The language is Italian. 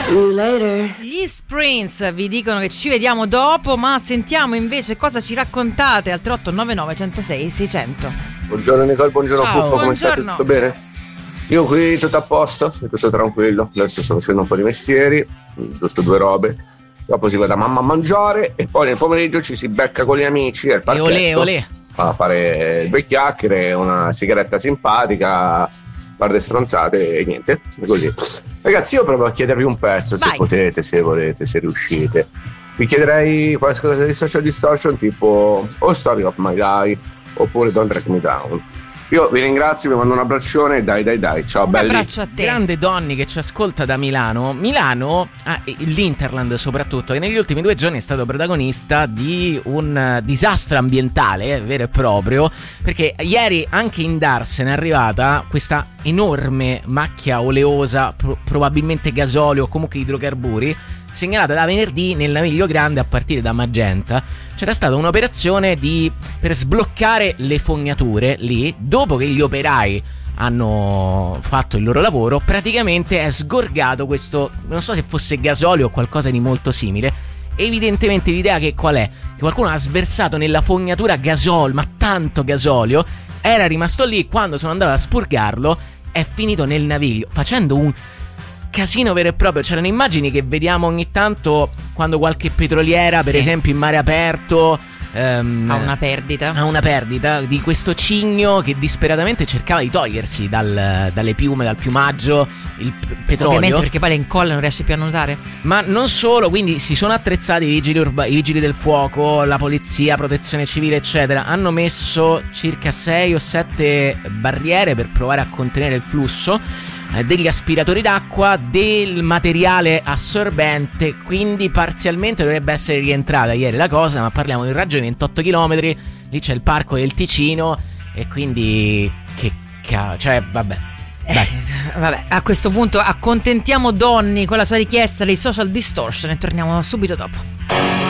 See you later. Gli Sprints vi dicono che ci vediamo dopo, ma sentiamo invece cosa ci raccontate al 3899 106 600. Buongiorno Nicole, buongiorno Puffo, come state? Buongiorno. Tutto bene? Io qui tutto a posto, tutto tranquillo. Adesso sto facendo un po' di mestieri, giusto 2 robe. Dopo si va da mamma a mangiare e poi nel pomeriggio ci si becca con gli amici al parchetto. Olè. A fare 2 chiacchiere, una sigaretta simpatica, guarda stronzate e niente, così. Ragazzi, io provo a chiedervi un pezzo, se potete, se volete, se riuscite. Vi chiederei qualcosa di Social Distortion tipo Oh Story of My Life oppure Don't Drag Me Down. Io vi ringrazio, vi mando un abbraccione, dai, ciao belli. Un abbraccio a te. Grande Donny che ci ascolta da Milano, l'Interland soprattutto, che negli ultimi 2 giorni è stato protagonista di un disastro ambientale vero e proprio, perché ieri anche in Darsen è arrivata questa enorme macchia oleosa, probabilmente gasolio o comunque idrocarburi, segnalata da venerdì nel Naviglio Grande a partire da Magenta. C'era stata un'operazione per sbloccare le fognature lì. Dopo che gli operai hanno fatto il loro lavoro, praticamente è sgorgato questo, non so se fosse gasolio o qualcosa di molto simile. Evidentemente l'idea che qual è? Che qualcuno ha sversato nella fognatura gasolio, ma tanto gasolio, era rimasto lì. Quando sono andato a spurgarlo è finito nel naviglio, facendo un casino vero e proprio. C'erano immagini che vediamo ogni tanto quando qualche petroliera, per esempio in mare aperto, ha una perdita di questo cigno che disperatamente cercava di togliersi dalle piume, dal piumaggio il petrolio. Ovviamente perché poi le incolla, non riesce più a nuotare. Ma non solo, quindi si sono attrezzati i vigili del fuoco, la polizia, protezione civile eccetera. Hanno messo circa 6 o 7 barriere per provare a contenere il flusso, degli aspiratori d'acqua, del materiale assorbente, quindi parzialmente dovrebbe essere rientrata ieri la cosa, ma parliamo di un raggio di 28 km, lì c'è il parco del Ticino e quindi vabbè. Vabbè, a questo punto accontentiamo Donny con la sua richiesta dei Social Distortion e torniamo subito dopo.